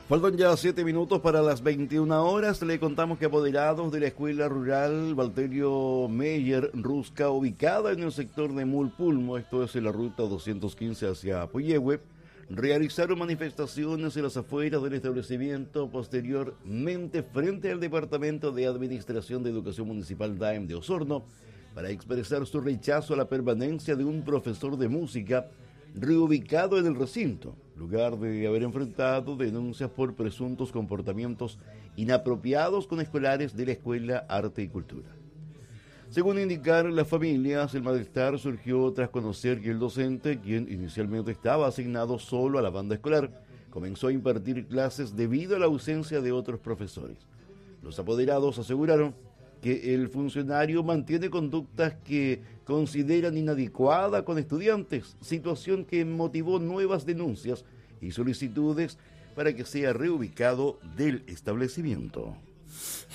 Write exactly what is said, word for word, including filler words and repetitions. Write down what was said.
Faltan ya siete minutos para las veintiuna horas. Le contamos que apoderados de la Escuela Rural Valterio Meyer Rusca, ubicada en el sector de Mulpulmo, esto es en la ruta doscientos quince hacia Puyehue, realizaron manifestaciones en las afueras del establecimiento, posteriormente frente al Departamento de Administración de Educación Municipal D A E M de Osorno, para expresar su rechazo a la permanencia de un profesor de música reubicado en el recinto, lugar de haber enfrentado denuncias por presuntos comportamientos inapropiados con escolares de la Escuela Arte y Cultura. Según indicaron las familias, el malestar surgió tras conocer que el docente, quien inicialmente estaba asignado solo a la banda escolar, comenzó a impartir clases debido a la ausencia de otros profesores. Los apoderados aseguraron que el funcionario mantiene conductas que consideran inadecuada con estudiantes, situación que motivó nuevas denuncias y solicitudes para que sea reubicado del establecimiento.